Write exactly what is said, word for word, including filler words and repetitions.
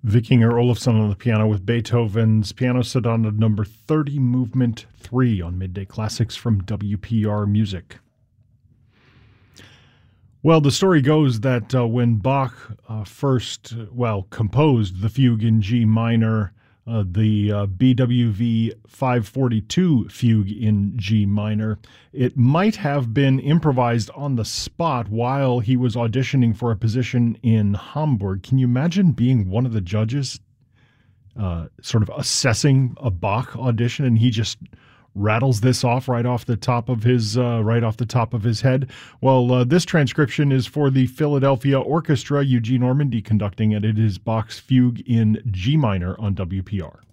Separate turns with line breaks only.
Vikinger Olofsson on the piano with Beethoven's Piano Sonata number thirty, Movement three on Midday Classics from W P R Music. Well, the story goes that uh, when Bach uh, first, well, composed the fugue in G minor, uh, the uh, B W V five forty-two fugue in G minor, it might have been improvised on the spot while he was auditioning for a position in Hamburg. Can you imagine being one of the judges, uh, sort of assessing a Bach audition, and he just rattles this off right off the top of his uh, right off the top of his head? Well, uh, this transcription is for the Philadelphia Orchestra, Eugene Ormandy conducting it. It is Bach's fugue in G minor on W P R.